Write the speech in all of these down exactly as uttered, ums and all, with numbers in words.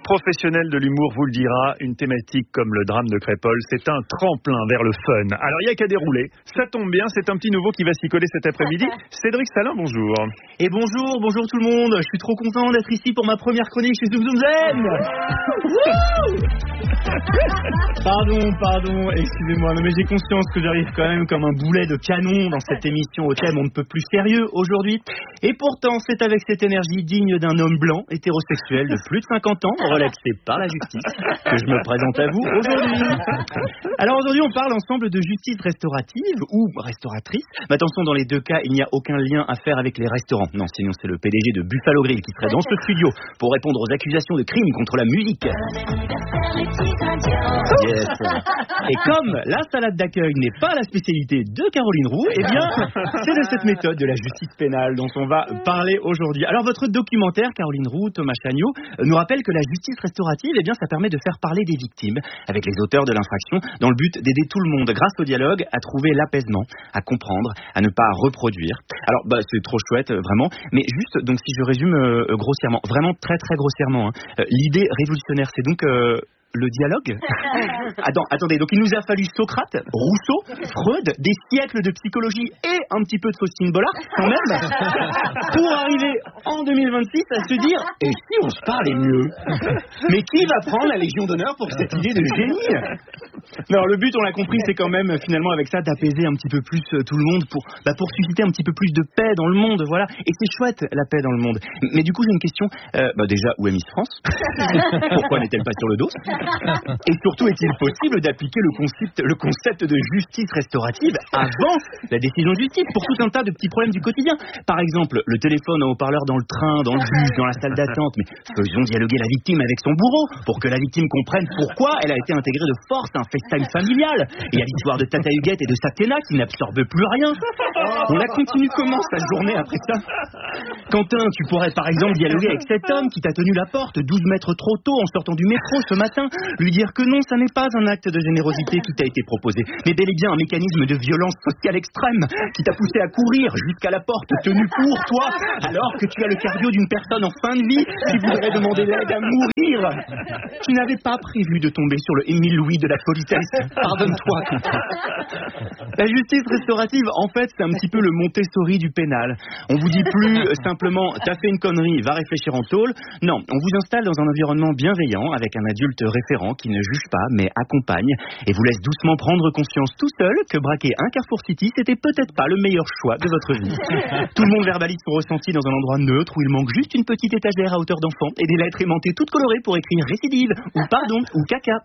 professionnel de l'humour vous le dira, une thématique comme le drame de Crépol, c'est un tremplin vers le fun. Alors il n'y a qu'à dérouler, ça tombe bien, c'est un petit nouveau qui va s'y coller cet après-midi. Cédric Salin, bonjour. Et bonjour, bonjour tout le monde, je suis trop content d'être ici pour ma première chronique chez Zoom Zoom Zen. Pardon, pardon, excusez-moi, mais j'ai conscience que j'arrive quand même comme un boulet de canon dans cette émission au thème on ne peut plus sérieux aujourd'hui. Et pourtant, c'est avec cette énergie digne d'un homme blanc, hétérosexuel de plus de cinquante ans, relaxé par la justice, que je me présente à vous aujourd'hui. Alors aujourd'hui, on parle ensemble de justice restaurative ou restauratrice. Mais attention, dans les deux cas, il n'y a aucun lien à faire avec les restaurants. Non, sinon c'est le P D G de Buffalo Grill qui serait dans ce studio pour répondre aux accusations de crime contre la musique. Yes. Et comme la salade d'accueil n'est pas la spécialité de Caroline Roux, eh bien, c'est de cette méthode de la justice pénale dont on va parler aujourd'hui. Alors, votre documentaire, Caroline Roux, Thomas Chagnot, nous rappelle que la justice restaurative, eh bien, ça permet de faire parler des victimes avec les auteurs de l'infraction dans le but d'aider tout le monde, grâce au dialogue, à trouver l'apaisement, à comprendre, à ne pas reproduire. Alors, bah, c'est trop chouette, vraiment. Mais juste, donc, si je résume euh, grossièrement, vraiment très, très grossièrement, hein, euh, l'idée révolutionnaire, c'est donc... Euh, le dialogue. Attends, attendez, donc il nous a fallu Socrate, Rousseau, Freud, des siècles de psychologie et un petit peu de Faustine Bollard, quand même, pour arriver en deux mille vingt-six à se dire « Et si on se parlait mieux ?» Mais qui va prendre la Légion d'honneur pour cette idée de génie ? Alors le but, on l'a compris, c'est quand même finalement avec ça d'apaiser un petit peu plus tout le monde pour, bah, pour susciter un petit peu plus de paix dans le monde, voilà. Et c'est chouette la paix dans le monde. Mais du coup, j'ai une question. Euh, bah, déjà, où est Miss France ? Pourquoi n'est-elle pas sur le dos ? Et surtout, est-il possible d'appliquer le concept, le concept de justice restaurative avant la décision de justice pour tout un tas de petits problèmes du quotidien ? Par exemple, le téléphone en haut-parleur dans le train, dans le bus, dans la salle d'attente. Mais faisons dialoguer la victime avec son bourreau pour que la victime comprenne pourquoi elle a été intégrée de force à un FaceTime familial. Et à l'histoire de Tata Huguette et de Satena qui n'absorbe plus rien. On la continue comment sa journée après ça ? Quentin, tu pourrais par exemple dialoguer avec cet homme qui t'a tenu la porte douze mètres trop tôt en sortant du métro ce matin. Lui dire que non, ça n'est pas un acte de générosité qui t'a été proposé, mais bel et bien un mécanisme de violence sociale extrême qui t'a poussé à courir jusqu'à la porte tenue pour toi, alors que tu as le cardio d'une personne en fin de vie qui voudrait demander l'aide à mourir. Tu n'avais pas prévu de tomber sur le Émile Louis de la politesse. Pardonne-toi, Quentin. La justice restaurative, en fait, c'est un petit peu le Montessori du pénal. On vous dit plus simplement « t'as fait une connerie, va réfléchir en tôle ». Non, on vous installe dans un environnement bienveillant avec un adulte référent qui ne juge pas mais accompagne et vous laisse doucement prendre conscience tout seul que braquer un Carrefour City c'était peut-être pas le meilleur choix de votre vie. Tout le monde verbalise son ressenti dans un endroit neutre où il manque juste une petite étagère à hauteur d'enfant et des lettres aimantées toutes colorées pour écrire récidive ou pardon ou caca.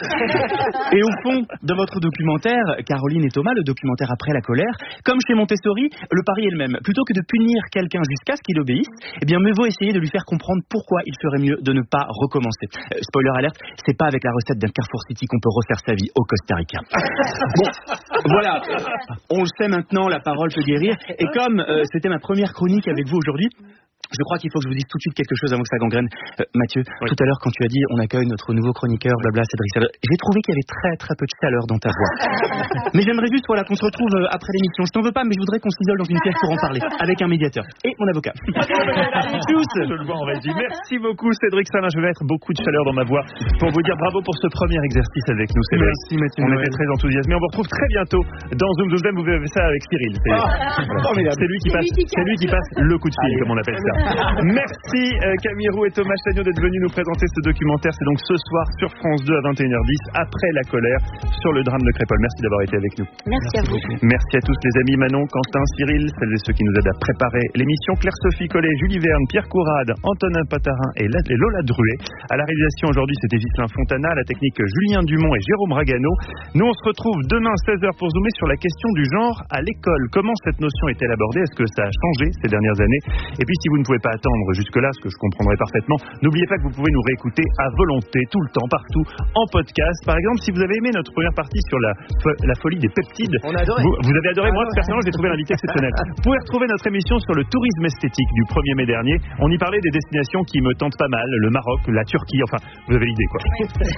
Et au fond de votre documentaire, Caroline et Thomas, le documentaire Après la colère, comme chez Montessori, le pari est le même. Plutôt que de punir quelqu'un jusqu'à ce qu'il obéisse, eh bien mieux vaut essayer de lui faire comprendre pourquoi il ferait mieux de ne pas recommencer. Euh, spoiler alerte, c'est pas avec la recette d'un Carrefour City qu'on peut refaire sa vie au Costa Rica. Bon, voilà, on le sait maintenant, la parole peut guérir. Et comme euh, c'était ma première chronique avec vous aujourd'hui, je crois qu'il faut que je vous dise tout de suite quelque chose avant que ça gangrène. Euh, Mathieu, oui. Tout à l'heure quand tu as dit on accueille notre nouveau chroniqueur, blabla, Cédric Salin, j'ai trouvé qu'il y avait très très peu de chaleur dans ta voix. Mais j'aimerais juste voilà, qu'on se retrouve euh, après l'émission. Je t'en veux pas, mais je voudrais qu'on s'isole dans une pièce pour en parler, avec un médiateur et mon avocat. Tous, je le vois en régie. Merci beaucoup Cédric Salin, je vais mettre beaucoup de chaleur dans ma voix pour vous dire bravo pour ce premier exercice avec nous, Cédric. Merci Mathieu. On était très enthousiasmés. On vous retrouve très bientôt dans Zoom Zoom Zoom. Vous verrez ça avec Cyril. C'est, ah, voilà. C'est lui qui passe, c'est lui qui passe le coup de fil, comme on appelle ça. Merci. Merci euh, Camille Roux et Thomas Chagnot d'être venus nous présenter ce documentaire. C'est donc ce soir sur France deux à vingt et une heures dix, après la colère, sur le drame de Crépol. Merci d'avoir été avec nous. Merci à vous. Merci à tous les amis, Manon, Quentin, Cyril, celles et ceux qui nous aident à préparer l'émission, Claire-Sophie Collet, Julie Verne, Pierre Courade, Antonin Patarin et Lola Druet. À la réalisation aujourd'hui, c'était Ghislain Fontana, à la technique Julien Dumont et Jérôme Ragano. Nous on se retrouve demain seize heures pour zoomer sur la question du genre à l'école. Comment cette notion est-elle abordée ? Est-ce que ça a changé ces dernières années ? Et puis si vous ne pouvez pas attendre jusque-là, ce que je comprendrai parfaitement, n'oubliez pas que vous pouvez nous réécouter à volonté, tout le temps, partout, en podcast. Par exemple, si vous avez aimé notre première partie sur la, la folie des peptides, on a adoré. Vous, vous avez adoré, moi personnellement j'ai trouvé l'invité exceptionnel. Vous pouvez retrouver notre émission sur le tourisme esthétique du premier mai dernier. On y parlait des destinations qui me tentent pas mal, le Maroc, la Turquie, enfin, vous avez l'idée quoi.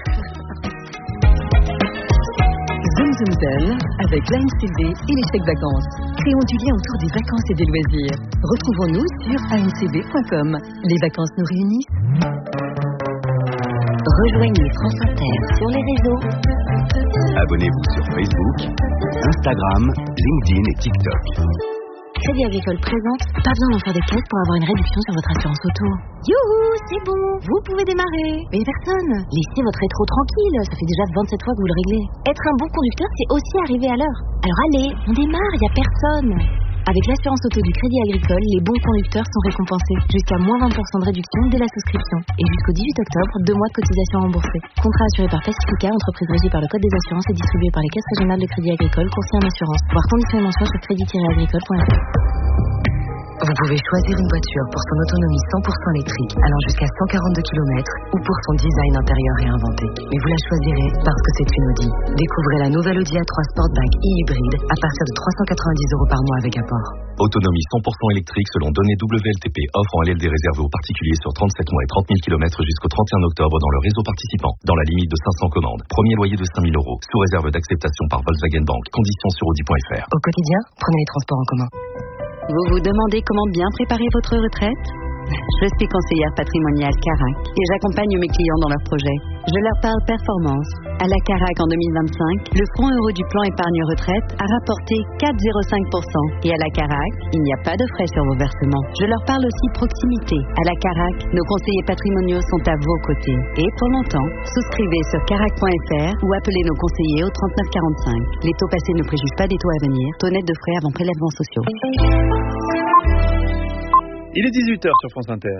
Zoom Zoom Zen avec l'A N C V et les chèques vacances. Créons du lien autour des vacances et des loisirs. Retrouvons-nous sur a n c v point com. Les vacances nous réunissent. Rejoignez France Inter sur les réseaux. Abonnez-vous sur Facebook, Instagram, LinkedIn et TikTok. Crédit Agricole présente, pas besoin d'en faire des caisses pour avoir une réduction sur votre assurance auto. Youhou, c'est bon, vous pouvez démarrer. Mais personne, laissez votre rétro tranquille, ça fait déjà vingt-sept fois que vous le réglez. Être un bon conducteur, c'est aussi arriver à l'heure. Alors allez, on démarre, y a personne. Avec l'assurance auto du Crédit Agricole, les bons conducteurs sont récompensés. Jusqu'à moins vingt pour cent de réduction dès la souscription. Et jusqu'au dix-huit octobre, deux mois de cotisation remboursée. Contrat assuré par Pacifica, entreprise régie par le Code des assurances et distribué par les caisses régionales de Crédit Agricole, courtier en assurance. Voir conditions et mentions sur crédit tiret agricole point f r. Vous pouvez choisir une voiture pour son autonomie cent pour cent électrique allant jusqu'à cent quarante-deux kilomètres ou pour son design intérieur réinventé. Mais vous la choisirez parce que c'est une Audi. Découvrez la nouvelle Audi A trois Sportback e-hybride à partir de trois cent quatre-vingt-dix euros par mois avec apport. Autonomie cent pour cent électrique selon données W L T P, offre en L L D réservée aux particuliers sur trente-sept mois et trente mille kilomètres jusqu'au trente et un octobre dans le réseau participant, dans la limite de cinq cents commandes. Premier loyer de cinq mille euros, sous réserve d'acceptation par Volkswagen Bank. Conditions sur audi point f r. Au quotidien, prenez les transports en commun. Vous vous demandez comment bien préparer votre retraite ? Je suis conseillère patrimoniale Carac et j'accompagne mes clients dans leurs projets. Je leur parle performance. À la Carac en deux mille vingt-cinq, le fonds euro du plan épargne retraite a rapporté quatre virgule zéro cinq pour cent. Et à la Carac, il n'y a pas de frais sur vos versements. Je leur parle aussi proximité. À la Carac, nos conseillers patrimoniaux sont à vos côtés. Et pour longtemps, souscrivez sur carac point f r ou appelez nos conseillers au trente-neuf quarante-cinq. Les taux passés ne préjugent pas des taux à venir. Taux net de frais avant prélèvements sociaux. Il est dix-huit heures sur France Inter.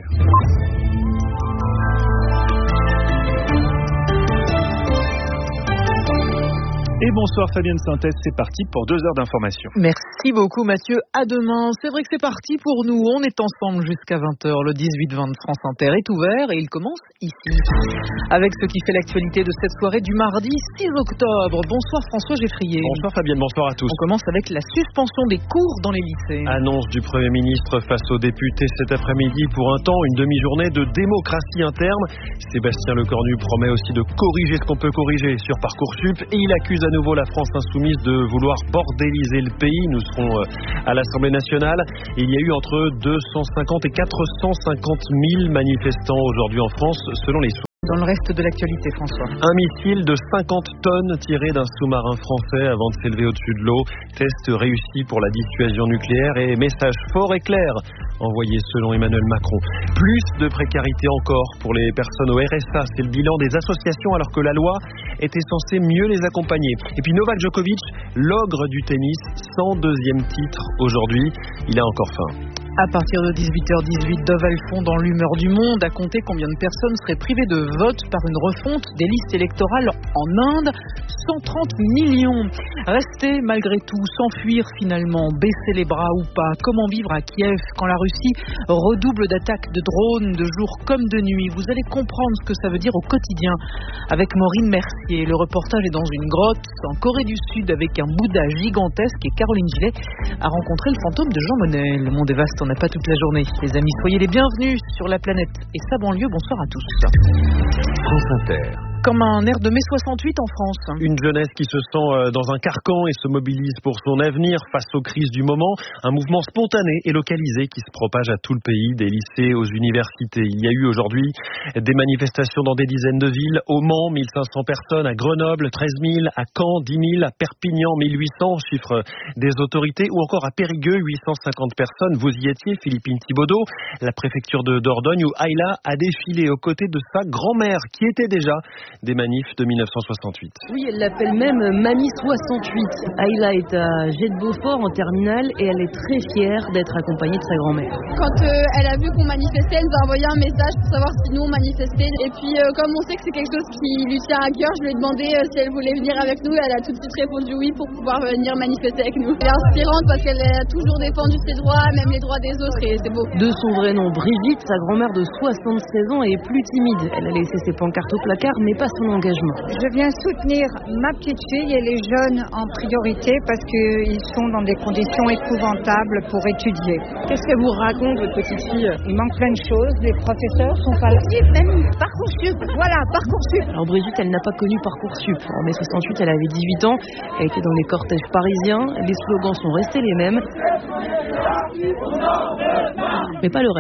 Et bonsoir Fabienne Synthèse, c'est parti pour deux heures d'information. Merci beaucoup Mathieu, à demain. C'est vrai que c'est parti pour nous, on est ensemble jusqu'à vingt heures. Le dix-huit vingt de France Inter est ouvert et il commence ici. Avec ce qui fait l'actualité de cette soirée du mardi six octobre. Bonsoir François Geffrier. Bonsoir Fabienne, bonsoir à tous. On commence avec la suspension des cours dans les lycées. Annonce du Premier ministre face aux députés cet après-midi pour un temps, une demi-journée de démocratie interne. Sébastien Lecornu promet aussi de corriger ce qu'on peut corriger sur Parcoursup et il accuse à nouveau la France insoumise de vouloir bordéliser le pays. Nous serons à l'Assemblée nationale. Il y a eu entre deux cent cinquante et quatre cent cinquante mille manifestants aujourd'hui en France, selon les sources. Dans le reste de l'actualité, François. Un missile de cinquante tonnes tiré d'un sous-marin français avant de s'élever au-dessus de l'eau. Test réussi pour la dissuasion nucléaire et message fort et clair envoyé selon Emmanuel Macron. Plus de précarité encore pour les personnes au R S A. C'est le bilan des associations alors que la loi était censée mieux les accompagner. Et puis Novak Djokovic, l'ogre du tennis, cent deuxième titre aujourd'hui. Il a encore faim. À partir de dix-huit heures dix-huit, Dove Alphon dans l'humeur du monde a compté combien de personnes seraient privées de vote par une refonte des listes électorales en Inde. cent trente millions. Rester malgré tout, s'enfuir finalement, baisser les bras ou pas. Comment vivre à Kiev quand la Russie redouble d'attaques de drones de jour comme de nuit. Vous allez comprendre ce que ça veut dire au quotidien avec Maureen Mercier. Le reportage est dans une grotte en Corée du Sud avec un Bouddha gigantesque et Caroline Gillet a rencontré le fantôme de Jean Monnet. Le monde est vaste. On n'a pas toute la journée. Les amis, soyez les bienvenus sur la planète et sa banlieue. Bonsoir à tous. France Inter. Comme un air de mai soixante-huit en France. Une jeunesse qui se sent dans un carcan et se mobilise pour son avenir face aux crises du moment. Un mouvement spontané et localisé qui se propage à tout le pays, des lycées aux universités. Il y a eu aujourd'hui des manifestations dans des dizaines de villes. Au Mans, mille cinq cents personnes. À Grenoble, treize mille. À Caen, dix mille. À Perpignan, mille huit cents, chiffre des autorités. Ou encore à Périgueux, huit cent cinquante personnes. Vous y étiez, Philippine Thibaudot, la préfecture de Dordogne, où Ayla a défilé aux côtés de sa grand-mère, qui était déjà des manifs de mille neuf cent soixante-huit. Oui, elle l'appelle même Mamie soixante-huit. Ayla est à Jet de Beaufort en terminale et elle est très fière d'être accompagnée de sa grand-mère. Quand euh, elle a vu qu'on manifestait, elle nous a envoyé un message pour savoir si nous on manifestait. Et puis euh, comme on sait que c'est quelque chose qui lui tient à cœur, je lui ai demandé euh, si elle voulait venir avec nous. Elle a tout de suite répondu oui pour pouvoir venir manifester avec nous. Elle est inspirante parce qu'elle a toujours défendu ses droits, même les droits des autres, et c'est beau. De son vrai nom, Brigitte, sa grand-mère de soixante-seize ans est plus timide. Elle a laissé ses pancartes au placard, mais pas son engagement. Je viens soutenir ma petite fille et les jeunes en priorité parce qu'ils sont dans des conditions épouvantables pour étudier. Qu'est-ce qu'elle vous raconte, votre petite fille? Il manque plein de choses, les professeurs sont pas là. Même Parcoursup, voilà, Parcoursup. Alors Brigitte, elle n'a pas connu Parcoursup. En mai soixante-huit, elle avait dix-huit ans, elle était dans les cortèges parisiens, les slogans sont restés les mêmes, mais pas le reste.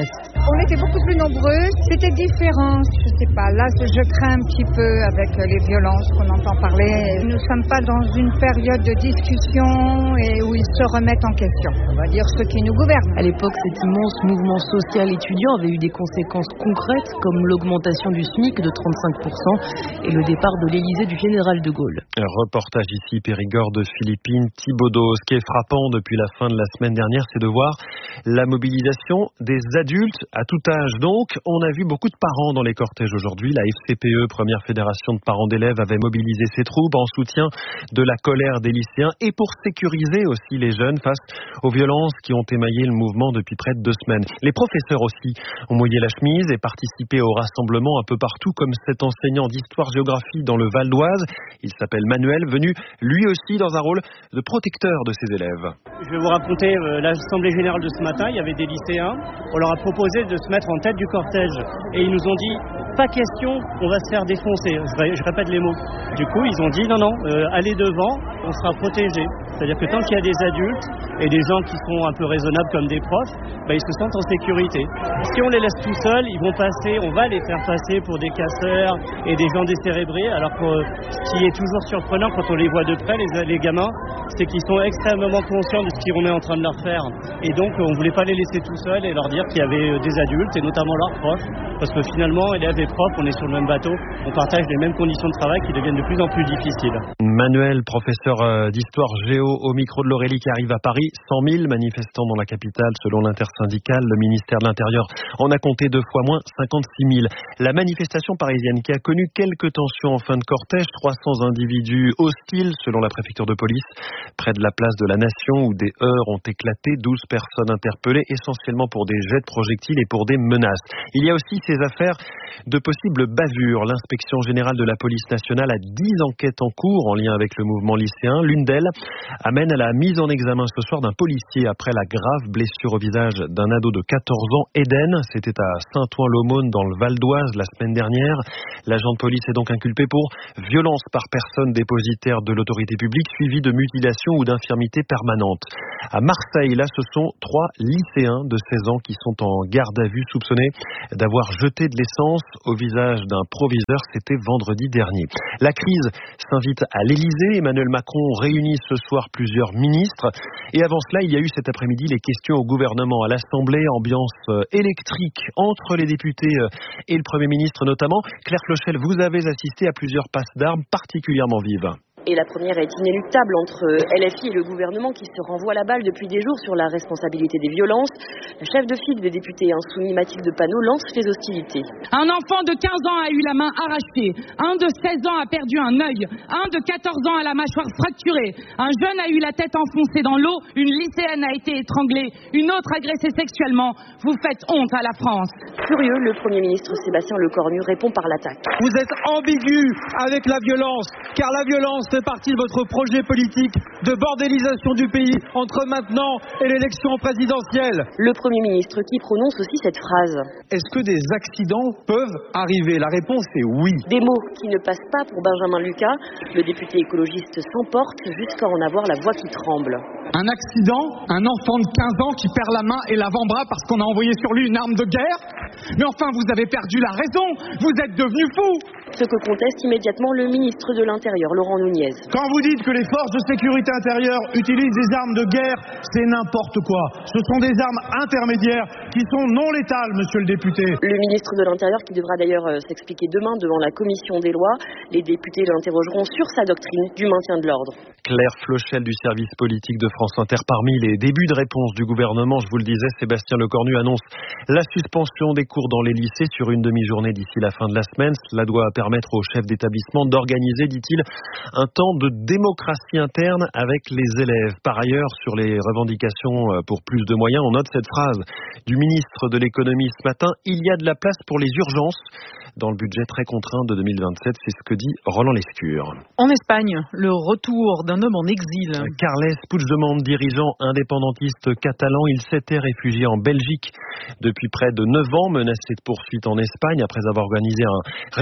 On était beaucoup plus nombreux, c'était différent, je sais pas. Là, je crains un petit peu avec les violences qu'on entend parler. Nous ne sommes pas dans une période de discussion et où ils se remettent en question. On va dire ceux qui nous gouvernent. À l'époque, cet immense mouvement social étudiant avait eu des conséquences concrètes comme l'augmentation du SMIC de trente-cinq pour cent et le départ de l'Élysée du général de Gaulle. Un reportage ici, Périgord de Philippines, Thibaudeau. Ce qui est frappant depuis la fin de la semaine dernière, c'est de voir la mobilisation des adultes à tout âge. Donc, on a vu beaucoup de parents dans les cortèges aujourd'hui. La F C P E, première fédération de parents d'élèves, avait mobilisé ses troupes en soutien de la colère des lycéens et pour sécuriser aussi les jeunes face aux violences qui ont émaillé le mouvement depuis près de deux semaines. Les professeurs aussi ont mouillé la chemise et participé au rassemblement un peu partout, comme cet enseignant d'histoire-géographie dans le Val d'Oise. Il s'appelle Manuel, venu lui aussi dans un rôle de protecteur de ses élèves. Je vais vous raconter euh, l'assemblée générale de ce matin. Il y avait des lycéens. On leur a proposé de se mettre en tête du cortège. Et ils nous ont dit, pas question, on va se faire défoncer. Je, je répète les mots. Du coup, ils ont dit, non, non, euh, allez devant, on sera protégés. C'est-à-dire que tant qu'il y a des adultes et des gens qui sont un peu raisonnables comme des profs, bah, ils se sentent en sécurité. Si on les laisse tout seuls, ils vont passer, on va les faire passer pour des casseurs et des gens décérébrés. Alors que euh, ce qui est toujours surprenant quand on les voit de près, les, les gamins, c'est qu'ils sont extrêmement conscients de ce qu'on est en train de leur faire. Et donc, on ne voulait pas les laisser tout seuls et leur dire qu'il y avait des adultes, et notamment leurs profs. Parce que finalement, élèves et profs, on est sur le même bateau. On partage les mêmes conditions de travail qui deviennent de plus en plus difficiles. Manuel, professeur d'histoire géo au micro de l'Aurélie qui arrive à Paris. cent mille manifestants dans la capitale selon l'intersyndicale. Le ministère de l'Intérieur en a compté deux fois moins, cinquante-six mille. La manifestation parisienne qui a connu quelques tensions en fin de cortège. trois cents individus hostiles selon la préfecture de police. Près de la place de la Nation où des heurts ont éclaté. douze personnes interpellées essentiellement pour des jets de projectiles et pour des menaces. Il y a aussi ces affaires de possibles bavures. L'inspection générale de la police nationale a dix enquêtes en cours en lien avec le mouvement lycéen. L'une d'elles amène à la mise en examen ce soir d'un policier après la grave blessure au visage d'un ado de quatorze ans, Eden. C'était à Saint-Ouen-l'Aumône dans le Val d'Oise la semaine dernière. L'agent de police est donc inculpé pour violence par personne dépositaire de l'autorité publique suivie de mutilation ou d'infirmité permanente. À Marseille, là, ce sont trois lycéens de seize ans qui sont en garde à vue soupçonnés d'avoir jeté de l'essence au visage d'un proviseur. C'était vendredi dernier. La crise s'invite à l'Élysée. Emmanuel Macron réunit ce soir plusieurs ministres. Et avant cela, il y a eu cet après-midi les questions au gouvernement à l'Assemblée. Ambiance électrique entre les députés et le Premier ministre notamment. Claire Flochel, vous avez assisté à plusieurs passes d'armes particulièrement vives. Et la première est inéluctable entre L F I et le gouvernement qui se renvoie la balle depuis des jours sur la responsabilité des violences. Le chef de file des députés insoumis, Mathilde Panot, lance les hostilités. Un enfant de quinze ans a eu la main arrachée. Un de seize ans a perdu un œil. Un de quatorze ans a la mâchoire fracturée. Un jeune a eu la tête enfoncée dans l'eau. Une lycéenne a été étranglée. Une autre agressée sexuellement. Vous faites honte à la France. Furieux, le Premier ministre Sébastien Lecornu répond par l'attaque. Vous êtes ambigu avec la violence, car la violence fait partie de votre projet politique de bordélisation du pays entre maintenant et l'élection présidentielle. Le Premier ministre qui prononce aussi cette phrase. Est-ce que des accidents peuvent arriver? La réponse est oui. Des mots qui ne passent pas pour Benjamin Lucas. Le député écologiste s'emporte jusqu'à en avoir la voix qui tremble. Un accident, un enfant de quinze ans qui perd la main et l'avant-bras parce qu'on a envoyé sur lui une arme de guerre? Mais enfin, vous avez perdu la raison. Vous êtes devenu fou. Ce que conteste immédiatement le ministre de l'Intérieur, Laurent Nunez. Quand vous dites que les forces de sécurité intérieure utilisent des armes de guerre, c'est n'importe quoi. Ce sont des armes intermédiaires qui sont non létales, monsieur le député. Le ministre de l'Intérieur qui devra d'ailleurs euh, s'expliquer demain devant la commission des lois. Les députés l'interrogeront sur sa doctrine du maintien de l'ordre. Claire Flochel du service politique de France Inter. Parmi les débuts de réponse du gouvernement, je vous le disais, Sébastien Lecornu annonce la suspension des cours dans les lycées sur une demi-journée d'ici la fin de la semaine. Cela doit permettre aux chefs d'établissement d'organiser, dit-il, un temps de démocratie interne avec les élèves. Par ailleurs, sur les revendications pour plus de moyens, on note cette phrase du ministre de l'économie ce matin. Il y a de la place pour les urgences dans le budget très contraint de deux mille vingt-sept. C'est ce que dit Roland Lescure. En Espagne, le retour d'un homme en exil. Carles Puigdemont, dirigeant indépendantiste catalan, il s'était réfugié en Belgique depuis près de neuf ans, menacé de poursuite en Espagne après avoir organisé un référendum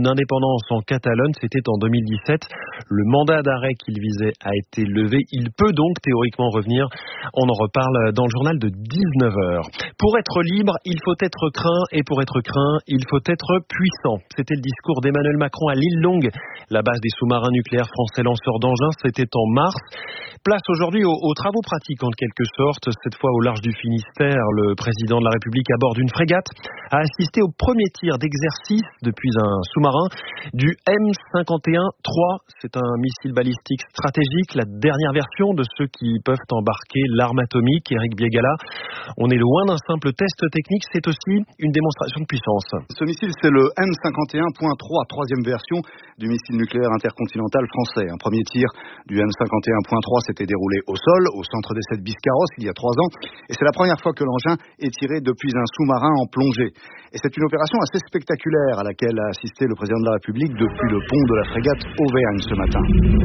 référendum d'indépendance en Catalogne, c'était en deux mille dix-sept. Le mandat d'arrêt qu'il visait a été levé. Il peut donc théoriquement revenir. On en reparle dans le journal de dix-neuf heures. Pour être libre, il faut être craint, et pour être craint, il faut être puissant. C'était le discours d'Emmanuel Macron à l'île Longue, la base des sous-marins nucléaires français lanceurs d'engins. C'était en mars. Place aujourd'hui aux, aux travaux pratiques en quelque sorte. Cette fois au large du Finistère, le président de la République à bord d'une frégate a assisté au premier tir d'exercice depuis un sous-marin du M cinquante et un trois. C'est un missile balistique stratégique, la dernière version de ceux qui peuvent embarquer l'arme atomique. Éric Biégala, on est loin d'un simple test technique, c'est aussi une démonstration de puissance. Ce missile, c'est le M cinquante et un trois, troisième version du missile nucléaire intercontinental français. Un premier tir du M cinquante et un trois s'était déroulé au sol, au centre d'essai de Biscarrosse, il y a trois ans, et c'est la première fois que l'engin est tiré depuis un sous-marin en plongée. Et c'est une opération assez spectaculaire à laquelle a assisté le président de la République depuis le pont de la frégate Auvergne ce matin.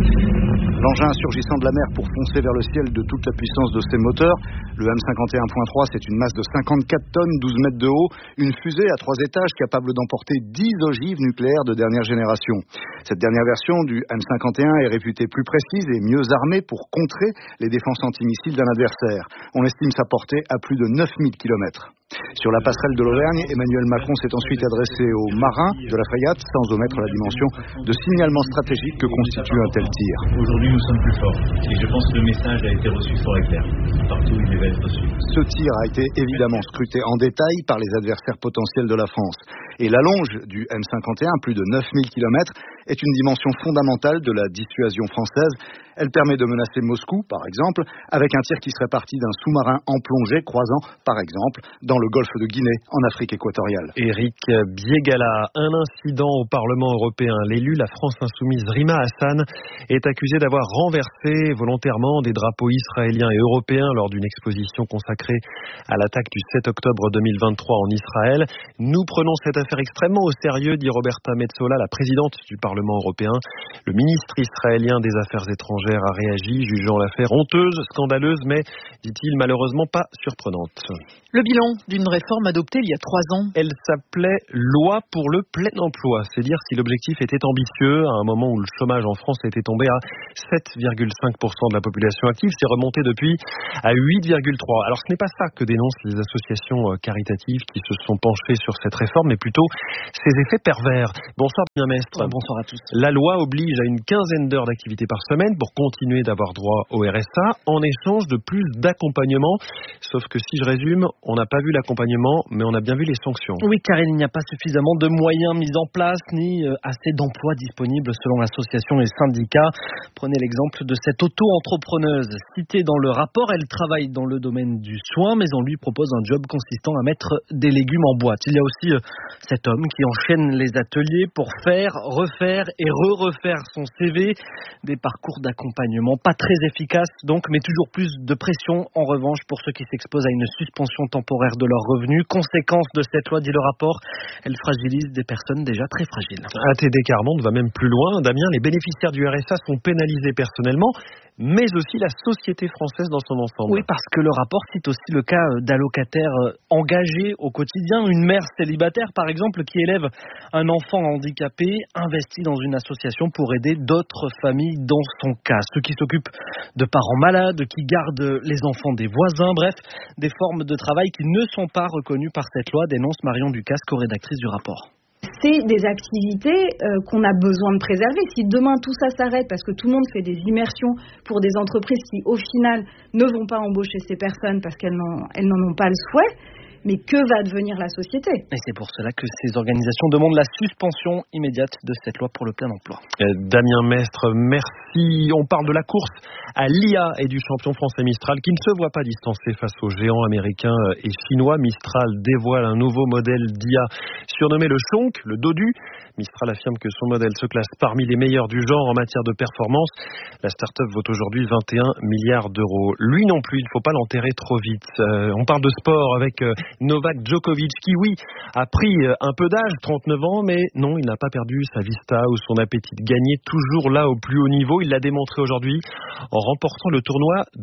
L'engin surgissant de la mer pour foncer vers le ciel de toute la puissance de ses moteurs. Le M cinquante et un trois, c'est une masse de cinquante-quatre tonnes, douze mètres de haut, une fusée à trois étages capable d'emporter dix ogives nucléaires de dernière génération. Cette dernière version du M cinquante et un est réputée plus précise et mieux armée pour contrer les défenses antimissiles d'un adversaire. On estime sa portée à plus de neuf mille kilomètres. Sur la passerelle de l'Auvergne, Emmanuel Macron s'est ensuite adressé aux marins de la frégate sans omettre la dimension de signalement stratégique que constitue un tel tir. Aujourd'hui, nous sommes plus forts et je pense que le message a été reçu fort et clair. Partout où il devait être reçu. Ce tir a été évidemment scruté en détail par les adversaires potentiels de la France. Et la longe du M cinquante et un, plus de neuf mille kilomètres, est une dimension fondamentale de la dissuasion française. Elle permet de menacer Moscou, par exemple, avec un tir qui serait parti d'un sous-marin en plongée croisant, par exemple, dans le golfe de Guinée, en Afrique équatoriale. Éric Biégala, un incident au Parlement européen. L'élu, la France insoumise Rima Hassan, est accusée d'avoir renversé volontairement des drapeaux israéliens et européens lors d'une exposition consacrée à l'attaque du sept octobre deux mille vingt-trois en Israël. Nous prenons cette affaire extrêmement au sérieux, dit Roberta Metsola, la présidente du Parlement européen. Le ministre israélien des Affaires étrangères a réagi, jugeant l'affaire honteuse, scandaleuse, mais, dit-il, malheureusement pas surprenante. Le bilan d'une réforme adoptée il y a trois ans. Elle s'appelait Loi pour le plein emploi. C'est dire si l'objectif était ambitieux à un moment où le chômage en France était tombé à sept virgule cinq pour cent de la population active. C'est remonté depuis à huit virgule trois. Alors ce n'est pas ça que dénoncent les associations caritatives qui se sont penchées sur cette réforme, mais plutôt ses effets pervers. Bonsoir Damien Mestre. Bonsoir à tous. La loi oblige à une quinzaine d'heures d'activité par semaine pour continuer d'avoir droit au R S A en échange de plus d'accompagnement. Sauf que si je résume, on n'a pas vu l'accompagnement, mais on a bien vu les sanctions. Oui, car il n'y a pas suffisamment de moyens mis en place, ni assez d'emplois disponibles selon l'association et syndicats. Prenez l'exemple de cette auto-entrepreneuse citée dans le rapport. Elle travaille dans le domaine du soin, mais on lui propose un job consistant à mettre des légumes en boîte. Il y a aussi cet homme qui enchaîne les ateliers pour faire, refaire et re-refaire son C V. Des parcours d'accompagnement pas très efficaces donc, mais toujours plus de pression en revanche pour ceux qui s'exposent à une suspension temporaire de leurs revenus. Conséquence de cette loi, dit le rapport, elle fragilise des personnes déjà très fragiles. A T D Carmonde va même plus loin. Damien, les bénéficiaires du R S A sont pénalisés personnellement, mais aussi la société française dans son ensemble. Oui, parce que le rapport cite aussi le cas d'allocataires engagés au quotidien. Une mère célibataire, par exemple, qui élève un enfant handicapé, investit dans une association pour aider d'autres familles dans son cas. Ceux qui s'occupent de parents malades, qui gardent les enfants des voisins, bref, des formes de travail qui ne sont pas reconnues par cette loi, dénonce Marion Ducasse, co-rédactrice du rapport. C'est des activités euh, qu'on a besoin de préserver. Si demain tout ça s'arrête parce que tout le monde fait des immersions pour des entreprises qui, au final, ne vont pas embaucher ces personnes parce qu'elles n'en, elles n'en ont pas le souhait, mais que va devenir la société ? Et c'est pour cela que ces organisations demandent la suspension immédiate de cette loi pour le plein emploi. Euh, Damien Mestre, merci. On parle de la course à l'I A et du champion français Mistral qui ne se voit pas distancé face aux géants américains et chinois. Mistral dévoile un nouveau modèle d'I A surnommé le Shonk, le dodu. Mistral affirme que son modèle se classe parmi les meilleurs du genre en matière de performance. La start-up vaut aujourd'hui vingt et un milliards d'euros. Lui non plus, il ne faut pas l'enterrer trop vite. Euh, on parle de sport avec euh, Novak Djokovic qui, oui, a pris un peu d'âge, trente-neuf ans, mais non, il n'a pas perdu sa vista ou son appétit de gagner, toujours là au plus haut niveau. Il l'a démontré aujourd'hui en remportant le tournoi de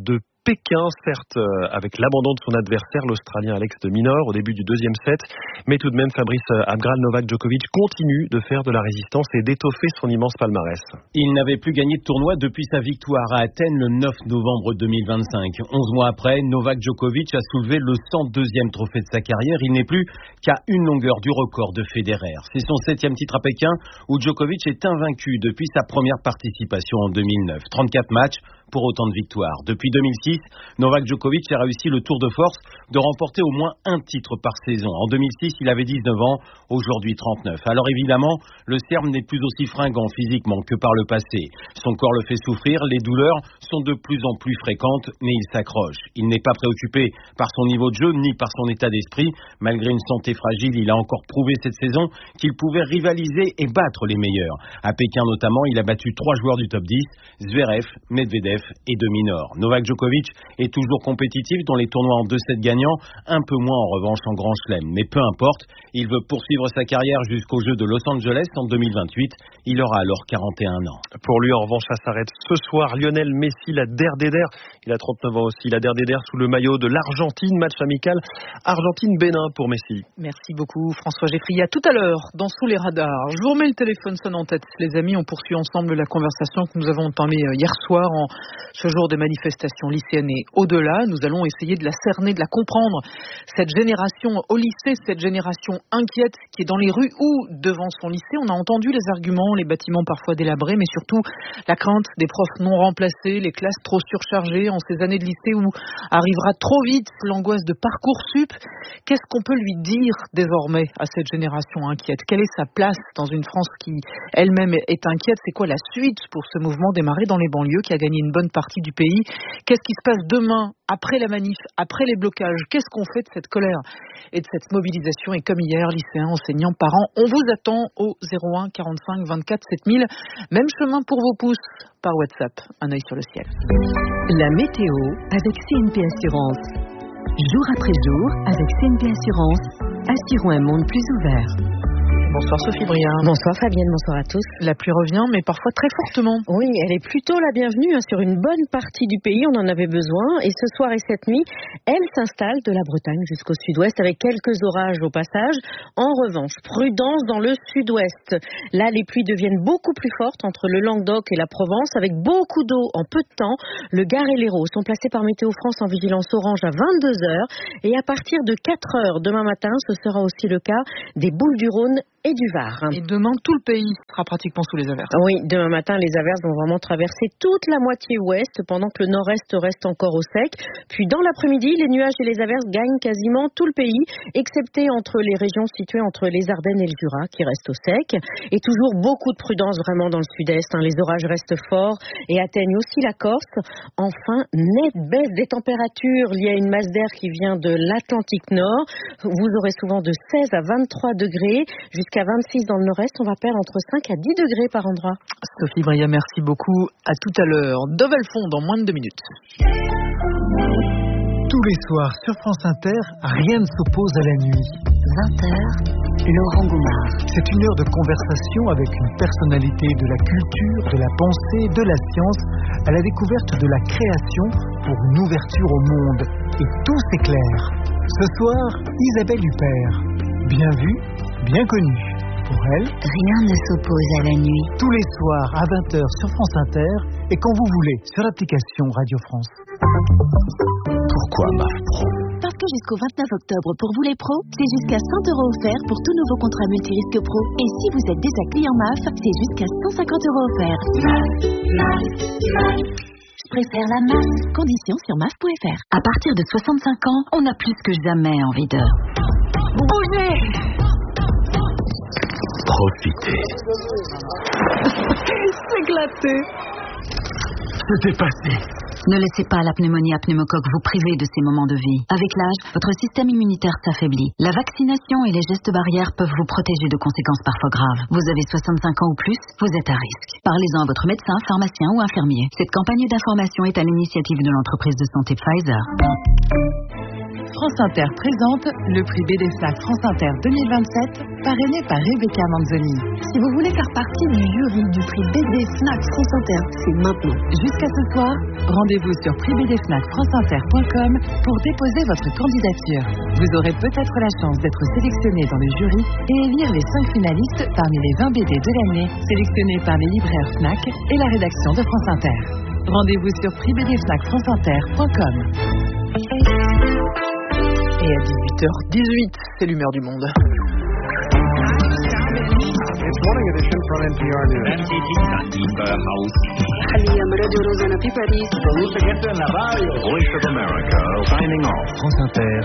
Pékin, certes avec l'abandon de son adversaire, l'Australien Alex de Minaur, au début du deuxième set. Mais tout de même, Fabrice Abgral, Novak Djokovic continue de faire de la résistance et d'étoffer son immense palmarès. Il n'avait plus gagné de tournoi depuis sa victoire à Athènes le neuf novembre deux mille vingt-cinq. Onze mois après, Novak Djokovic a soulevé le cent deuxième trophée de sa carrière. Il n'est plus qu'à une longueur du record de Federer. C'est son septième titre à Pékin où Djokovic est invaincu depuis sa première participation en deux mille neuf. trente-quatre matchs pour autant de victoires. Depuis deux mille six, Novak Djokovic a réussi le tour de force de remporter au moins un titre par saison. En deux mille six, il avait dix-neuf ans, aujourd'hui trente-neuf. Alors évidemment, le Serbe n'est plus aussi fringant physiquement que par le passé. Son corps le fait souffrir, les douleurs sont de plus en plus fréquentes, mais il s'accroche. Il n'est pas préoccupé par son niveau de jeu ni par son état d'esprit. Malgré une santé fragile, il a encore prouvé cette saison qu'il pouvait rivaliser et battre les meilleurs. À Pékin notamment, il a battu trois joueurs du top dix, Zverev, Medvedev et de Minaur. Novak Djokovic est toujours compétitif dans les tournois en deux sets gagnants, un peu moins en revanche en Grand Chelem. Mais peu importe, il veut poursuivre sa carrière jusqu'aux Jeux de Los Angeles en deux mille vingt-huit. Il aura alors quarante et un ans. Pour lui, en revanche, ça s'arrête ce soir. Lionel Messi, la der des der. Il a trente-neuf ans aussi. La der des der sous le maillot de l'Argentine. Match amical Argentine-Bénin pour Messi. Merci beaucoup François Geffrier. À tout à l'heure dans Sous les radars. Je vous remets le téléphone sonne en tête. Les amis, on poursuit ensemble la conversation que nous avons entamée hier soir en ce jour de manifestation lycéenne et au-delà. Nous allons essayer de la cerner, de la comprendre. Cette génération au lycée, cette génération inquiète qui est dans les rues ou devant son lycée. On a entendu les arguments, les bâtiments parfois délabrés, mais surtout la crainte des profs non remplacés, les classes trop surchargées en ces années de lycée où arrivera trop vite l'angoisse de Parcoursup. Qu'est-ce qu'on peut lui dire désormais à cette génération inquiète? Quelle est sa place dans une France qui elle-même est inquiète? C'est quoi la suite pour ce mouvement démarré dans les banlieues qui a gagné une bonne partie du pays? Qu'est-ce qui se passe demain, après la manif, après les blocages? Qu'est-ce qu'on fait de cette colère et de cette mobilisation? Et comme hier, lycéens, enseignants, parents, on vous attend au zéro un quarante-cinq vingt-quatre sept mille. Même chemin pour vos pouces par WhatsApp. Un œil sur le ciel. La météo avec C N P Assurance. Jour après jour, avec C N P Assurance, assurons un monde plus ouvert. Bonsoir Sophie Briard. Bonsoir Fabienne, bonsoir à tous. La pluie revient, mais parfois très fortement. Oui, elle est plutôt la bienvenue hein, sur une bonne partie du pays, on en avait besoin. Et ce soir et cette nuit, elle s'installe de la Bretagne jusqu'au sud-ouest avec quelques orages au passage. En revanche, prudence dans le sud-ouest. Là, les pluies deviennent beaucoup plus fortes entre le Languedoc et la Provence avec beaucoup d'eau en peu de temps. Le Gard et l'Hérault sont placés par Météo France en vigilance orange à vingt-deux heures. Et à partir de quatre heures demain matin, ce sera aussi le cas des Bouches-du-Rhône et du Var. Et demain, tout le pays sera pratiquement sous les averses. Oui, demain matin, les averses vont vraiment traverser toute la moitié ouest, pendant que le nord-est reste encore au sec. Puis dans l'après-midi, les nuages et les averses gagnent quasiment tout le pays, excepté entre les régions situées entre les Ardennes et le Jura, qui restent au sec. Et toujours beaucoup de prudence vraiment dans le sud-est. Hein. Les orages restent forts et atteignent aussi la Corse. Enfin, nette baisse des températures liée à une masse d'air qui vient de l'Atlantique Nord. Vous aurez souvent de seize à vingt-trois degrés, jusqu'à vingt-six dans le nord-est, on va perdre entre cinq à dix degrés par endroit. Sophie Briard, merci beaucoup. À tout à l'heure. Dovelfond dans moins de deux minutes. Tous les soirs sur France Inter, rien ne s'oppose à la nuit. vingt heures, Laurent Goumard. C'est une heure de conversation avec une personnalité de la culture, de la pensée, de la science, à la découverte de la création pour une ouverture au monde. Et tout s'éclaire. Ce soir, Isabelle Huppert. Bien vue, bien connue. Pour elle, rien ne s'oppose à la nuit. Tous les soirs à vingt heures sur France Inter et quand vous voulez sur l'application Radio France. Pourquoi M A F Pro? Parce que jusqu'au vingt-neuf octobre, pour vous les pros, c'est jusqu'à cent euros offerts pour tout nouveau contrat multirisque pro. Et si vous êtes déjà client M A F, c'est jusqu'à cent cinquante euros offerts. Je préfère la M A F. Conditions sur M A F point F R. À partir de soixante-cinq ans, on a plus que jamais envie de bouger. Profitez. S'éclater. Se dépasser. Ne laissez pas la pneumonie à pneumocoque vous priver de ces moments de vie. Avec l'âge, votre système immunitaire s'affaiblit. La vaccination et les gestes barrières peuvent vous protéger de conséquences parfois graves. Vous avez soixante-cinq ans ou plus, vous êtes à risque. Parlez-en à votre médecin, pharmacien ou infirmier. Cette campagne d'information est à l'initiative de l'entreprise de santé Pfizer. France Inter présente le prix B D Fnac France Inter deux mille vingt-sept, parrainé par Rebecca Manzoni. Si vous voulez faire partie du jury du prix B D Fnac France Inter, c'est maintenant. Jusqu'à ce soir, rendez-vous sur prix b d fnac france inter point com pour déposer votre candidature. Vous aurez peut-être la chance d'être sélectionné dans le jury et élire les cinq finalistes parmi les vingt B D de l'année sélectionnés par les libraires Fnac et la rédaction de France Inter. Rendez-vous sur prix b d fnac france inter point com. Et à dix-huit heures dix-huit, c'est l'humeur du monde. It's morning edition from N P R News. Voice of America, signing off. France Inter.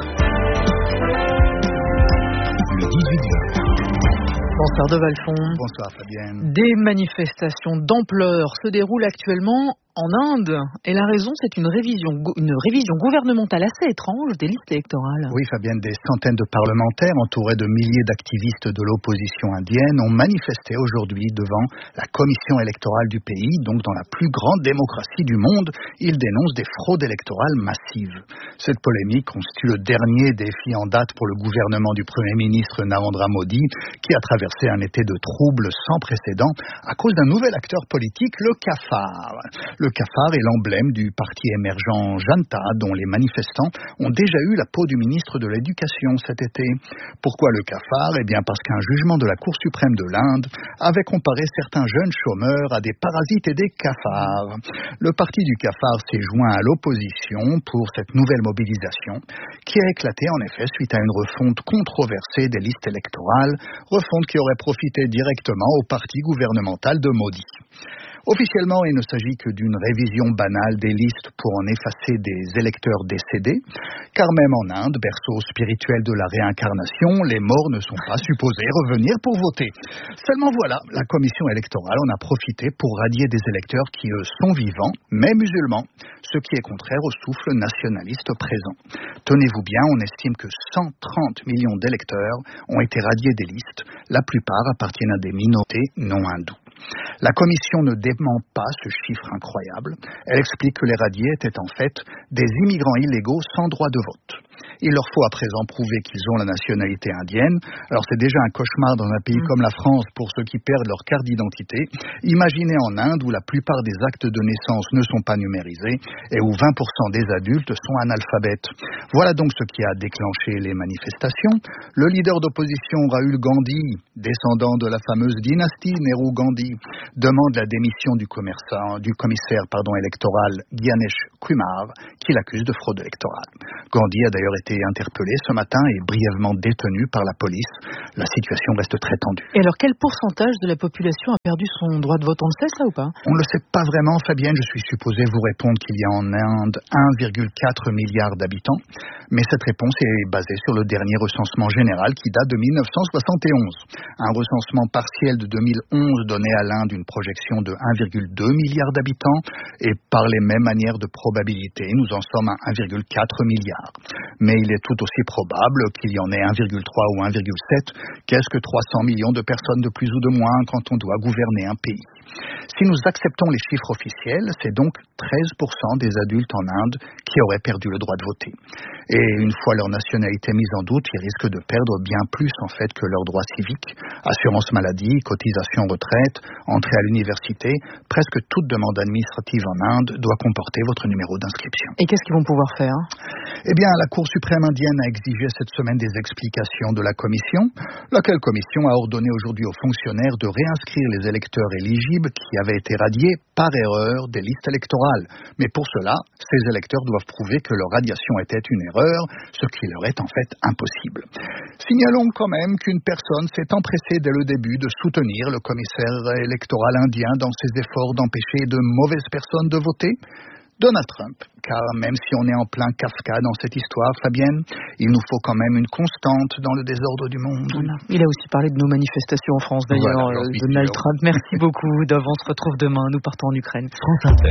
Le dix-huit heures. Bonsoir de Valfond. Bonsoir Fabienne. Des manifestations d'ampleur se déroulent actuellement en Inde. Et la raison, c'est une révision, une révision gouvernementale assez étrange des listes électorales. Oui Fabienne, des centaines de parlementaires entourés de milliers d'activistes de l'opposition indienne ont manifesté aujourd'hui devant la commission électorale du pays, donc dans la plus grande démocratie du monde. Ils dénoncent des fraudes électorales massives. Cette polémique constitue le dernier défi en date pour le gouvernement du Premier ministre Narendra Modi, qui a traversé un été de troubles sans précédent à cause d'un nouvel acteur politique, le cafard. Le cafard est l'emblème du parti émergent Janta, dont les manifestants ont déjà eu la peau du ministre de l'Éducation cet été. Pourquoi le cafard ? Eh bien parce qu'un jugement de la Cour suprême de l'Inde avait comparé certains jeunes chômeurs à des parasites et des cafards. Le parti du cafard s'est joint à l'opposition pour cette nouvelle mobilisation, qui a éclaté en effet suite à une refonte controversée des listes électorales, refonte qui aurait profité directement au parti gouvernemental de Modi. Officiellement, il ne s'agit que d'une révision banale des listes pour en effacer des électeurs décédés, car même en Inde, berceau spirituel de la réincarnation, les morts ne sont pas supposés revenir pour voter. Seulement voilà, la commission électorale en a profité pour radier des électeurs qui, eux, sont vivants, mais musulmans, ce qui est contraire au souffle nationaliste présent. Tenez-vous bien, on estime que cent trente millions d'électeurs ont été radiés des listes, la plupart appartiennent à des minorités non hindoues. La commission ne dément pas ce chiffre incroyable. Elle explique que les radiés étaient en fait des immigrants illégaux sans droit de vote. Il leur faut à présent prouver qu'ils ont la nationalité indienne. Alors c'est déjà un cauchemar dans un pays mmh. comme la France pour ceux qui perdent leur carte d'identité. Imaginez en Inde où la plupart des actes de naissance ne sont pas numérisés et où vingt pour cent des adultes sont analphabètes. Voilà donc ce qui a déclenché les manifestations. Le leader d'opposition Rahul Gandhi, descendant de la fameuse dynastie Nehru-Gandhi, demande la démission du, du commissaire pardon, électoral Gyanesh Kumar, qui l'accuse de fraude électorale. Gandhi a d'ailleurs été interpellé ce matin et brièvement détenu par la police. La situation reste très tendue. Et alors, quel pourcentage de la population a perdu son droit de vote? On le sait, ça, ou pas? On ne le sait pas vraiment, Fabienne. Je suis supposé vous répondre qu'il y a en Inde un virgule quatre milliard d'habitants. Mais cette réponse est basée sur le dernier recensement général qui date de mille neuf cent soixante et onze. Un recensement partiel de deux mille onze donnait à l'Inde une projection de un virgule deux milliard d'habitants. Et par les mêmes manières de probabilité, nous en sommes à un virgule quatre milliard. Mais il est tout aussi probable qu'il y en ait un virgule trois ou un virgule sept. Qu'est-ce que trois cents millions de personnes de plus ou de moins quand on doit gouverner un pays? Si nous acceptons les chiffres officiels, c'est donc treize pour cent des adultes en Inde qui auraient perdu le droit de voter. Et une fois leur nationalité mise en doute, ils risquent de perdre bien plus en fait que leurs droits civiques. Assurance maladie, cotisation retraite, entrée à l'université, presque toute demande administrative en Inde doit comporter votre numéro d'inscription. Et qu'est-ce qu'ils vont pouvoir faire? Eh bien, la Cour suprême indienne a exigé cette semaine des explications de la commission, laquelle commission a ordonné aujourd'hui aux fonctionnaires de réinscrire les électeurs éligibles qui avaient été radiés par erreur des listes électorales. Mais pour cela, ces électeurs doivent prouver que leur radiation était une erreur, ce qui leur est en fait impossible. Signalons quand même qu'une personne s'est empressée dès le début de soutenir le commissaire électoral indien dans ses efforts d'empêcher de mauvaises personnes de voter. Donald Trump, car même si on est en plein Kafka dans cette histoire, Fabienne, il nous faut quand même une constante dans le désordre du monde. Voilà. Il a aussi parlé de nos manifestations en France, d'ailleurs, voilà, euh, Donald Trump. Merci beaucoup, Dove. On se retrouve demain. Nous partons en Ukraine. France Inter.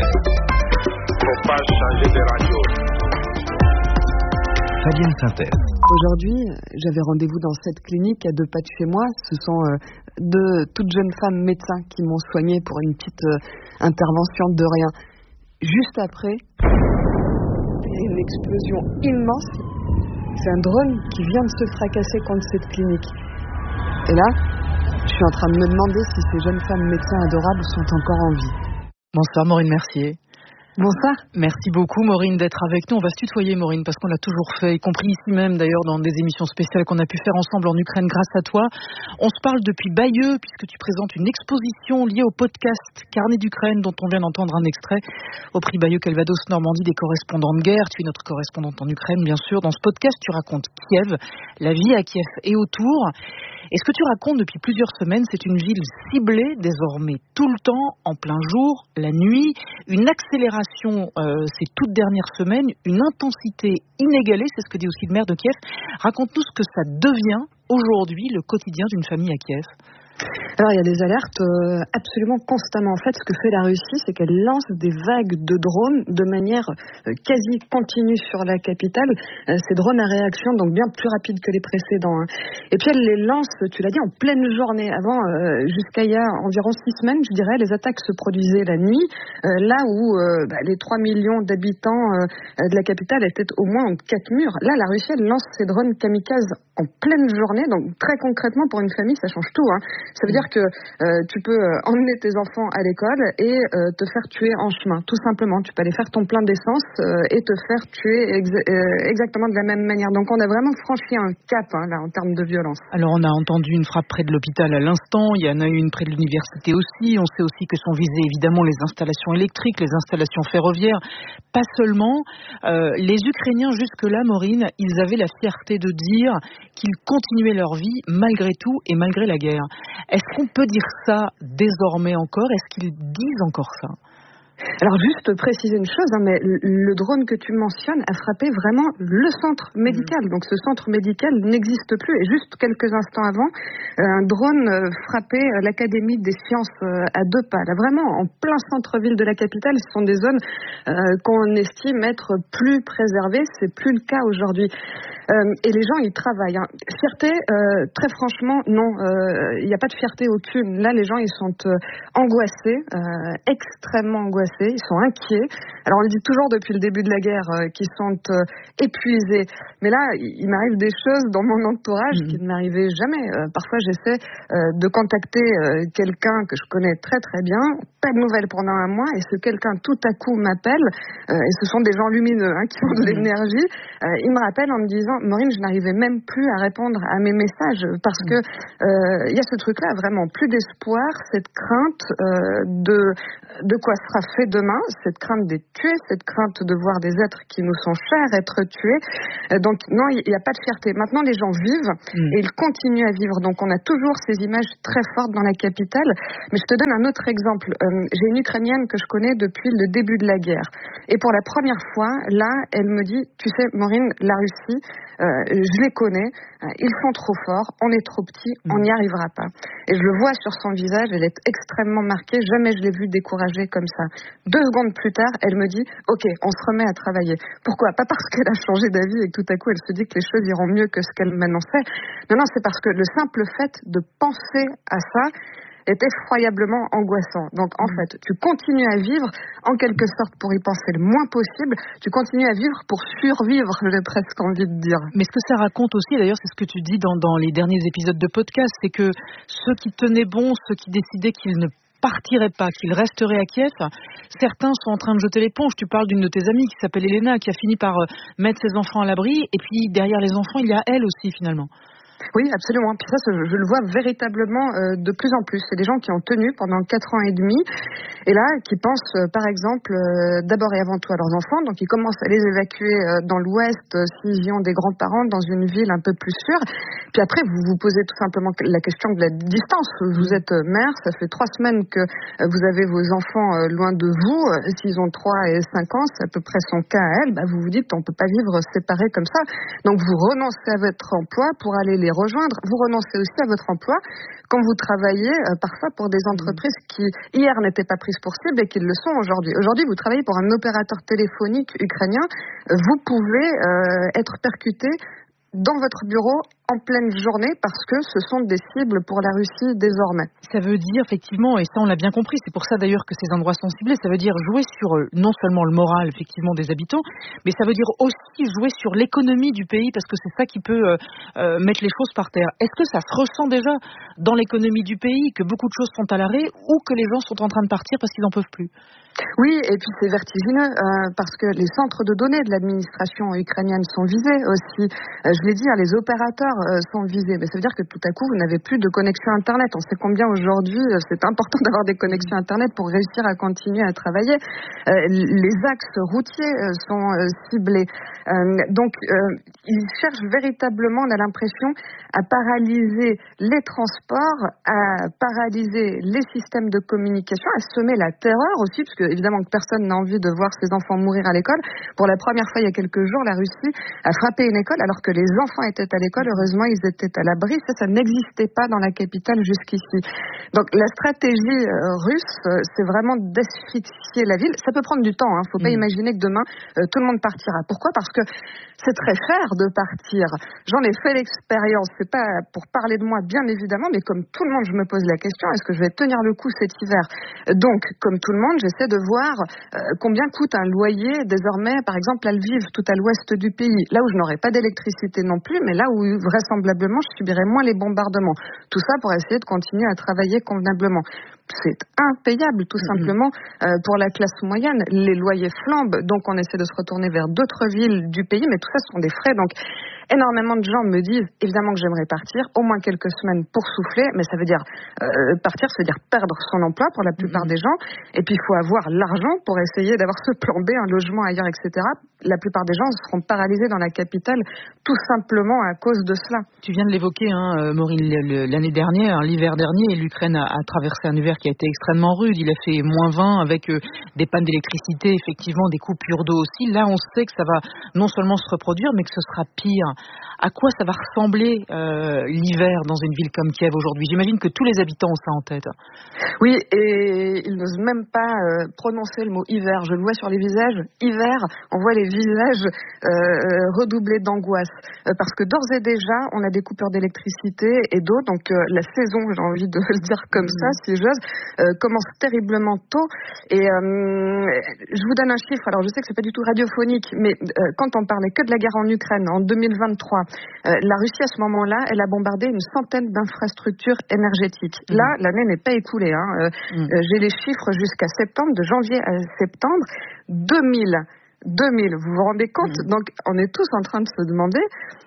Faut pas changer de radio. Fabienne Synthèse. Aujourd'hui, j'avais rendez-vous dans cette clinique à deux pas de chez moi. Ce sont euh, deux toutes jeunes femmes médecins qui m'ont soignée pour une petite euh, intervention de rien. Juste après, une explosion immense. c'est un drone qui vient de se fracasser contre cette clinique. Et là, je suis en train de me demander si ces jeunes femmes médecins adorables sont encore en vie. Bonsoir Maureen Mercier. Bonsoir. Merci beaucoup Maureen d'être avec nous. On va se tutoyer Maureen parce qu'on l'a toujours fait, y compris ici même d'ailleurs dans des émissions spéciales qu'on a pu faire ensemble en Ukraine grâce à toi. On se parle depuis Bayeux puisque tu présentes une exposition liée au podcast Carnet d'Ukraine dont on vient d'entendre un extrait au prix Bayeux Calvados Normandie des correspondants de guerre. Tu es notre correspondante en Ukraine bien sûr. Dans ce podcast tu racontes Kiev, la vie à Kiev et autour. Et ce que tu racontes depuis plusieurs semaines, c'est une ville ciblée désormais tout le temps, en plein jour, la nuit, une accélération euh, ces toutes dernières semaines, une intensité inégalée, c'est ce que dit aussi le maire de Kiev. Raconte-nous ce que ça devient aujourd'hui, le quotidien d'une famille à Kiev. Alors il y a des alertes euh, absolument constamment. En fait, ce que fait la Russie, c'est qu'elle lance des vagues de drones de manière euh, quasi continue sur la capitale. Euh, ces drones à réaction, donc bien plus rapides que les précédents. Hein. Et puis elle les lance, tu l'as dit, en pleine journée. Avant, euh, jusqu'à il y a environ six semaines, je dirais, les attaques se produisaient la nuit, euh, là où euh, bah, les trois millions d'habitants euh, de la capitale étaient au moins entre quatre murs. Là, la Russie, elle lance ses drones kamikazes en pleine journée. Donc très concrètement, pour une famille, ça change tout. Hein. Ça veut dire que euh, tu peux euh, emmener tes enfants à l'école et euh, te faire tuer en chemin, tout simplement. Tu peux aller faire ton plein d'essence euh, et te faire tuer ex- euh, exactement de la même manière. Donc on a vraiment franchi un cap hein, là en termes de violence. Alors on a entendu une frappe près de l'hôpital à l'instant, il y en a eu une près de l'université aussi. On sait aussi que sont visées évidemment les installations électriques, les installations ferroviaires. Pas seulement. Euh, les Ukrainiens jusque-là, Maureen, ils avaient la fierté de dire qu'ils continuaient leur vie malgré tout et malgré la guerre. Est-ce qu'on peut dire ça désormais encore ? Est-ce qu'ils disent encore ça ? Alors juste préciser une chose, hein, mais le drone que tu mentionnes a frappé vraiment le centre médical. Donc ce centre médical n'existe plus. Et juste quelques instants avant, un drone frappait l'Académie des sciences à deux pas. Là, vraiment en plein centre-ville de la capitale, ce sont des zones euh, qu'on estime être plus préservées. C'est plus le cas aujourd'hui. Euh, et les gens, ils travaillent. Hein. Fierté, euh, très franchement, non. Il euh, n'y a pas de fierté aucune. Là, les gens, ils sont euh, angoissés, euh, extrêmement angoissés. Ils sont inquiets. Alors on le dit toujours depuis le début de la guerre euh, qu'ils sont euh, épuisés. Mais là, il, il m'arrive des choses dans mon entourage mmh. qui ne m'arrivaient jamais. Euh, parfois, j'essaie euh, de contacter euh, quelqu'un que je connais très très bien, pas de nouvelles pendant un mois, et ce quelqu'un tout à coup m'appelle. Euh, et ce sont des gens lumineux hein, qui ont de l'énergie. Euh, il me rappelle en me disant, Maureen, je n'arrivais même plus à répondre à mes messages parce que il euh, y a ce truc-là, vraiment plus d'espoir, cette crainte euh, de de quoi sera fait demain, cette crainte d'être tué, cette crainte de voir des êtres qui nous sont chers être tués. Euh, donc non, il n'y a pas de fierté. Maintenant, les gens vivent mmh. et ils continuent à vivre. Donc on a toujours ces images très fortes dans la capitale. Mais je te donne un autre exemple. Euh, j'ai une Ukrainienne que je connais depuis le début de la guerre. Et pour la première fois, là, elle me dit, tu sais, Maureen, la Russie, euh, je les connais, euh, ils sont trop forts, on est trop petits, mmh. on n'y arrivera pas. Et je le vois sur son visage, elle est extrêmement marquée. Jamais je l'ai vue découragée comme ça. Deux secondes plus tard, elle me dit « Ok, on se remet à travailler ». Pourquoi ? Pas parce qu'elle a changé d'avis et que tout à coup elle se dit que les choses iront mieux que ce qu'elle m'annonçait. Non, non, c'est parce que le simple fait de penser à ça est effroyablement angoissant. Donc en fait, tu continues à vivre en quelque sorte pour y penser le moins possible. Tu continues à vivre pour survivre, j'ai presque envie de dire. Mais ce que ça raconte aussi, d'ailleurs, c'est ce que tu dis dans, dans les derniers épisodes de podcast, c'est que ceux qui tenaient bon, ceux qui décidaient qu'ils ne partiraient pas, qu'ils resteraient à Kiev, certains sont en train de jeter l'éponge. Tu parles d'une de tes amies qui s'appelle Elena, qui a fini par mettre ses enfants à l'abri, et puis derrière les enfants, il y a elle aussi finalement. Oui, absolument. Puis ça, je le vois véritablement euh, de plus en plus. C'est des gens qui ont tenu pendant quatre ans et demi et là, qui pensent, euh, par exemple, euh, d'abord et avant tout à leurs enfants. Donc, ils commencent à les évacuer euh, dans l'ouest euh, s'ils y ont des grands-parents dans une ville un peu plus sûre. Puis après, vous vous posez tout simplement la question de la distance. Vous êtes euh, mère, ça fait trois semaines que euh, vous avez vos enfants euh, loin de vous. Euh, s'ils ont trois et cinq ans, c'est à peu près son cas à elle. Bah, vous vous dites, on peut pas vivre séparés comme ça. Donc, vous renoncez à votre emploi pour aller les rejoindre. Vous renoncez aussi à votre emploi quand vous travaillez euh, parfois pour des entreprises qui hier n'étaient pas prises pour cible et qui le sont aujourd'hui. Aujourd'hui, vous travaillez pour un opérateur téléphonique ukrainien. Vous pouvez euh, être percuté dans votre bureau en pleine journée parce que ce sont des cibles pour la Russie désormais. Ça veut dire effectivement, et ça on l'a bien compris, c'est pour ça d'ailleurs que ces endroits sont ciblés, ça veut dire jouer sur euh, non seulement le moral effectivement des habitants, mais ça veut dire aussi jouer sur l'économie du pays parce que c'est ça qui peut euh, euh, mettre les choses par terre. Est-ce que ça se ressent déjà dans l'économie du pays, que beaucoup de choses sont à l'arrêt ou que les gens sont en train de partir parce qu'ils n'en peuvent plus? Oui, et puis c'est vertigineux euh, parce que les centres de données de l'administration ukrainienne sont visés aussi. Euh, je l'ai dit, hein, les opérateurs euh, sont visés, mais ça veut dire que tout à coup, vous n'avez plus de connexion Internet. On sait combien aujourd'hui euh, c'est important d'avoir des connexions Internet pour réussir à continuer à travailler. Euh, les axes routiers euh, sont euh, ciblés. Euh, donc, euh, ils cherchent véritablement, on a l'impression, à paralyser les transports, à paralyser les systèmes de communication, à semer la terreur aussi, parce que évidemment que personne n'a envie de voir ses enfants mourir à l'école. Pour la première fois il y a quelques jours, la Russie a frappé une école alors que les enfants étaient à l'école. Heureusement, ils étaient à l'abri. Ça, ça n'existait pas dans la capitale jusqu'ici. Donc la stratégie euh, russe, euh, c'est vraiment d'asphyxier la ville. Ça peut prendre du temps. Il hein. ne faut pas mmh. imaginer que demain, euh, tout le monde partira. Pourquoi ? Parce que c'est très cher de partir. J'en ai fait l'expérience. C'est pas pour parler de moi, bien évidemment, mais comme tout le monde, je me pose la question, est-ce que je vais tenir le coup cet hiver ? Donc, comme tout le monde, j'essaie de voir euh, combien coûte un loyer désormais, par exemple à Lviv, tout à l'ouest du pays, là où je n'aurai pas d'électricité non plus, mais là où vraisemblablement je subirai moins les bombardements. Tout ça pour essayer de continuer à travailler convenablement. C'est impayable tout simplement euh, pour la classe moyenne. Les loyers flambent, donc on essaie de se retourner vers d'autres villes du pays, mais tout ça ce sont des frais. Donc énormément de gens me disent évidemment que j'aimerais partir, au moins quelques semaines pour souffler, mais ça veut dire euh, partir, ça veut dire perdre son emploi pour la plupart mmh. des gens, et puis il faut avoir l'argent pour essayer d'avoir ce plan B, un logement ailleurs, et cetera. La plupart des gens seront paralysés dans la capitale tout simplement à cause de cela. Tu viens de l'évoquer, hein, Maureen, l'année dernière, l'hiver dernier, l'Ukraine a, a traversé un hiver qui a été extrêmement rude. Il a fait moins vingt avec euh, des pannes d'électricité, effectivement, des coupures d'eau aussi. Là, on sait que ça va non seulement se reproduire, mais que ce sera pire. À quoi ça va ressembler euh, l'hiver dans une ville comme Kiev aujourd'hui ? J'imagine que tous les habitants ont ça en tête. Oui, et ils n'osent même pas euh, prononcer le mot hiver. Je le vois sur les visages. Hiver, on voit les visages euh, redoublés d'angoisse. Euh, parce que d'ores et déjà, on a des coupures d'électricité et d'eau. Donc euh, la saison, j'ai envie de le dire comme mmh. ça, si j'ose, euh, commence terriblement tôt. Et euh, je vous donne un chiffre. Alors je sais que c'est pas du tout radiophonique, mais euh, quand on parlait que de la guerre en Ukraine en deux mille vingt-trois, Euh, la Russie, à ce moment-là, elle a bombardé une centaine d'infrastructures énergétiques. Mmh. Là, l'année n'est pas écoulée. Hein. Euh, mmh. euh, j'ai les chiffres jusqu'à septembre, de janvier à septembre, deux mille. deux mille, vous vous rendez compte ? Mmh. Donc, on est tous en train de se demander,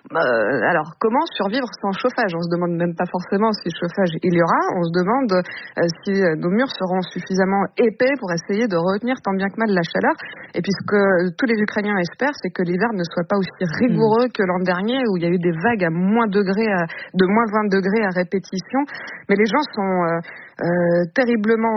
euh, alors, comment survivre sans chauffage ? On se demande même pas forcément si chauffage il y aura, on se demande euh, si euh, nos murs seront suffisamment épais pour essayer de retenir tant bien que mal la chaleur. Et puis, ce que tous les Ukrainiens espèrent, c'est que l'hiver ne soit pas aussi rigoureux mmh. que l'an dernier, où il y a eu des vagues à moins degrés, à, de moins vingt degrés à répétition. Mais les gens sont euh, euh, terriblement